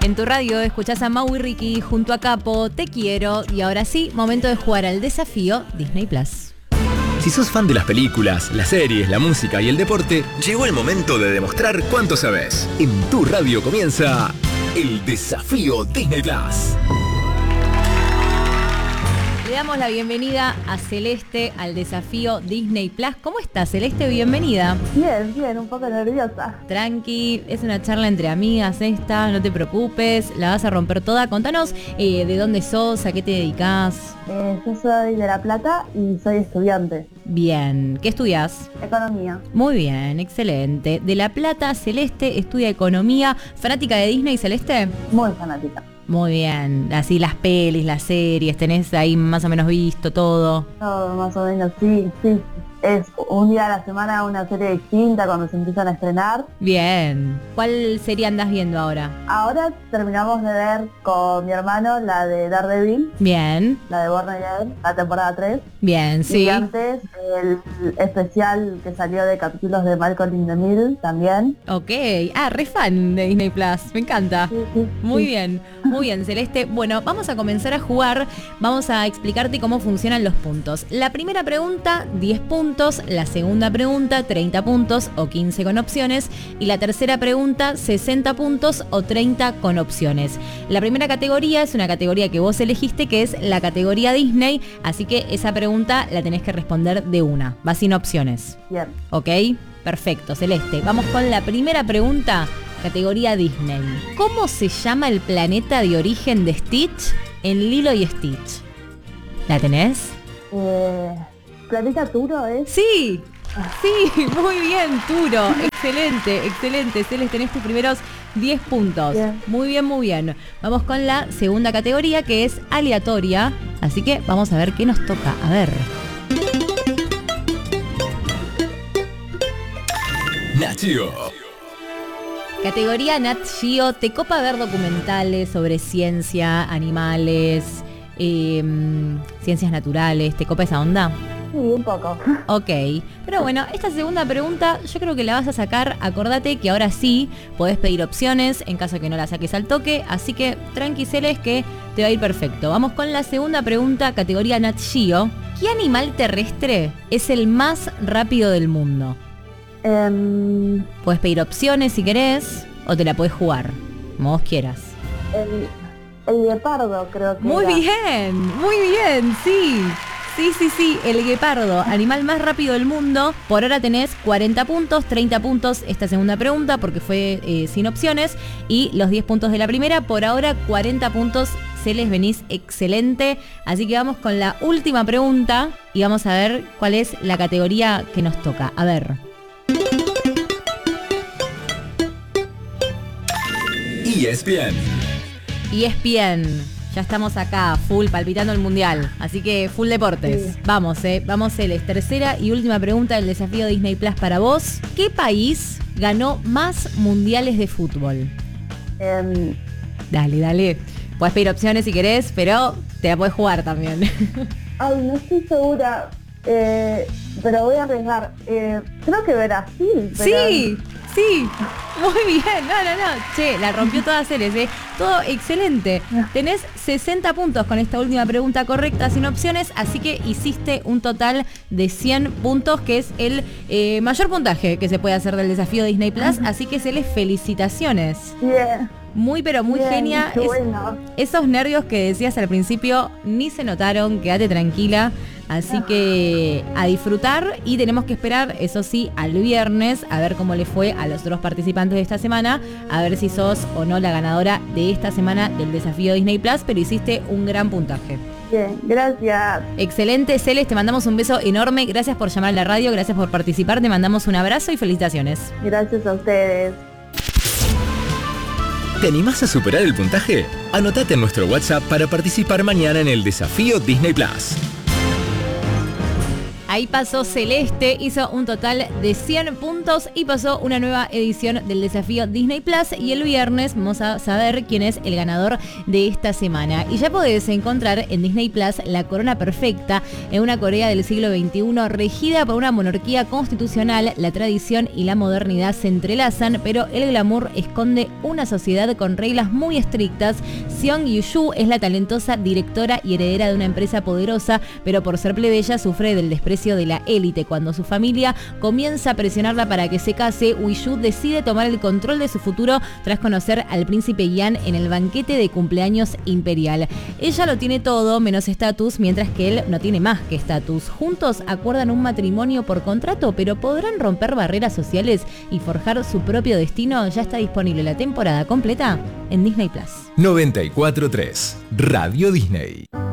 En tu radio escuchás a Mau y Ricky junto a Capo, Te Quiero, y ahora sí, momento de jugar al desafío Disney Plus. Si sos fan de las películas, las series, la música y el deporte, llegó el momento de demostrar cuánto sabés. En tu radio comienza el desafío Disney Plus. Le damos la bienvenida a Celeste al desafío Disney Plus. ¿Cómo estás, Celeste? Bienvenida. Bien, un poco nerviosa. Tranqui, es una charla entre amigas esta, no te preocupes, la vas a romper toda. Contanos de dónde sos, a qué te dedicás. Yo soy de La Plata y soy estudiante. Bien, ¿qué estudias? Economía. Muy bien, excelente. De La Plata, Celeste estudia economía. ¿Fanática de Disney, Celeste? Muy fanática. Muy bien, así las pelis, las series, tenés ahí más o menos visto todo. Todo más o menos, sí. Es un día a la semana una serie distinta cuando se empiezan a estrenar. Bien, ¿cuál serie andás viendo ahora? Ahora terminamos de ver con mi hermano la de Daredevil. Bien. La de Born Again, la temporada 3. Bien, sí. Y antes el especial que salió de capítulos de Malcolm in the Middle también. Ok, re fan de Disney Plus, me encanta. Sí. Muy bien, Celeste. Bueno, vamos a comenzar a jugar, vamos a explicarte cómo funcionan los puntos. La primera pregunta, 10 puntos, la segunda pregunta, 30 puntos o 15 con opciones, y la tercera pregunta, 60 puntos o 30 con opciones. La primera categoría es una categoría que vos elegiste, que es la categoría Disney, así que esa pregunta la tenés que responder de una, va sin opciones. Bien. ¿Ok? Perfecto, Celeste. Vamos con la primera pregunta, categoría Disney. ¿Cómo se llama el planeta de origen de Stitch en Lilo y Stitch? ¿La tenés? ¿Planeta Turo es? Sí, muy bien, Turo. Excelente, Celeste, tenés tus primeros 10 puntos. Bien. Muy bien. Vamos con la segunda categoría, que es aleatoria, así que vamos a ver qué nos toca. A ver. Nat Geo. Categoría Nat Geo. ¿Te copa ver documentales sobre ciencia, animales, ciencias naturales? ¿Te copa esa onda? Sí, un poco. Ok, pero bueno, esta segunda pregunta yo creo que la vas a sacar. Acordate que ahora sí podés pedir opciones en caso de que no la saques al toque, así que tranqui, Celes, que te va a ir perfecto. Vamos con la segunda pregunta, categoría Nat Geo. ¿Qué animal terrestre es el más rápido del mundo? Puedes pedir opciones si querés o te la podés jugar, como vos quieras. El guepardo, creo que Muy bien, sí, el guepardo, animal más rápido del mundo. Por ahora tenés 40 puntos, 30 puntos esta segunda pregunta porque fue sin opciones, y los 10 puntos de la primera. Por ahora 40 puntos, se les venís excelente. Así que vamos con la última pregunta y vamos a ver cuál es la categoría que nos toca. A ver. ESPN. Ya estamos acá, full, palpitando el mundial. Así que full deportes. Sí. Vamos, Celes. Tercera y última pregunta del desafío Disney Plus para vos. ¿Qué país ganó más mundiales de fútbol? Dale. Puedes pedir opciones si querés, pero te la puedes jugar también. Ay, no estoy segura. Pero voy a arriesgar. Creo que Brasil. Pero... Sí, muy bien, no, che, la rompió toda Celes, todo excelente. Tenés 60 puntos con esta última pregunta correcta sin opciones, así que hiciste un total de 100 puntos, que es el mayor puntaje que se puede hacer del desafío Disney Plus, así que Celes, felicitaciones. Bien. Muy genia. Bueno. Esos nervios que decías al principio ni se notaron, quédate tranquila. Así que a disfrutar, y tenemos que esperar, eso sí, al viernes a ver cómo le fue a los otros participantes de esta semana, a ver si sos o no la ganadora de esta semana del desafío Disney Plus, pero hiciste un gran puntaje. Bien, gracias. Excelente, Celes, te mandamos un beso enorme, gracias por llamar a la radio, gracias por participar, te mandamos un abrazo y felicitaciones. Gracias a ustedes. ¿Te animás a superar el puntaje? Anotate en nuestro WhatsApp para participar mañana en el desafío Disney Plus. Ahí pasó Celeste, hizo un total de 100 puntos y pasó una nueva edición del desafío Disney Plus. Y el viernes vamos a saber quién es el ganador de esta semana. Y ya podés encontrar en Disney Plus La Corona Perfecta, en una Corea del siglo XXI regida por una monarquía constitucional. La tradición y la modernidad se entrelazan, pero el glamour esconde una sociedad con reglas muy estrictas. Seong Yu es la talentosa directora y heredera de una empresa poderosa, pero por ser plebeya sufre del desprecio de la élite. Cuando su familia comienza a presionarla para que se case, Yu decide tomar el control de su futuro tras conocer al príncipe Yan en el banquete de cumpleaños imperial. Ella lo tiene todo menos estatus, mientras que él no tiene más que estatus. Juntos acuerdan un matrimonio por contrato, pero ¿podrán romper barreras sociales y forjar su propio destino? Ya está disponible la temporada completa en Disney Plus. 94.3 Radio Disney.